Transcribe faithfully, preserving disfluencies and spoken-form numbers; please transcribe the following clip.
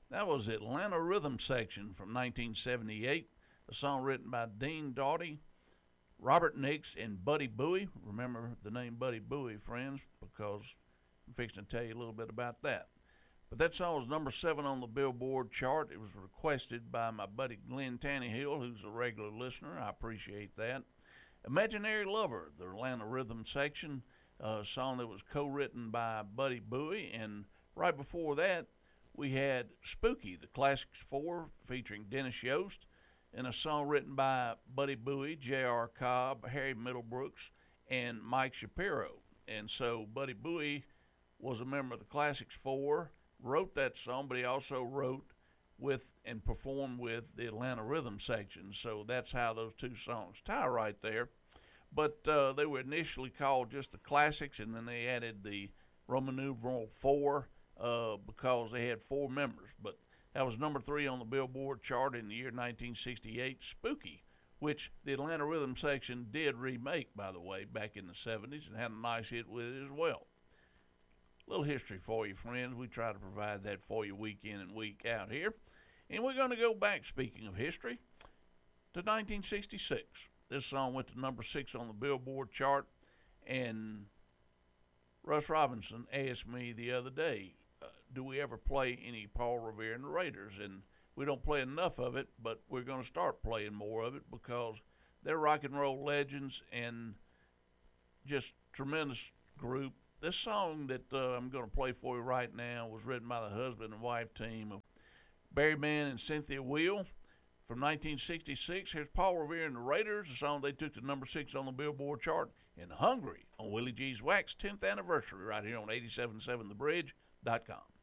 That was Atlanta Rhythm Section from nineteen seventy-eight, a song written by Dean Doughty, Robert Nix, and Buddy Bowie. Remember the name Buddy Bowie, friends, because I'm fixing to tell you a little bit about that. But that song was number seven on the Billboard chart. It was requested by my buddy Glenn Tannehill, who's a regular listener. I appreciate that. Imaginary Lover, the Atlanta Rhythm Section, a song that was co-written by Buddy Bowie. And right before that, we had Spooky, the Classics four, featuring Dennis Yost, and a song written by Buddy Bowie, J R. Cobb, Harry Middlebrooks, and Mike Shapiro. And so Buddy Bowie was a member of the Classics four, wrote that song, but he also wrote with and performed with the Atlanta Rhythm Section. So that's how those two songs tie right there. But uh, they were initially called just the Classics, and then they added the Roman numeral four uh, because they had four members. But that was number three on the Billboard chart in the year nineteen sixty-eight, Spooky, which the Atlanta Rhythm Section did remake, by the way, back in the seventies, and had a nice hit with it as well. Little history for you, friends. We try to provide that for you week in and week out here. And we're going to go back, speaking of history, to nineteen sixty-six. This song went to number six on the Billboard chart, and Russ Robinson asked me the other day, uh, do we ever play any Paul Revere and the Raiders? And we don't play enough of it, but we're going to start playing more of it because they're rock and roll legends and just tremendous group. This song that uh, I'm going to play for you right now was written by the husband and wife team of Barry Mann and Cynthia Weil from nineteen sixty-six. Here's Paul Revere and the Raiders, a song they took to number six on the Billboard chart, and Hungry on Willie G's Wax tenth anniversary right here on eighty-seven point seven the bridge dot com.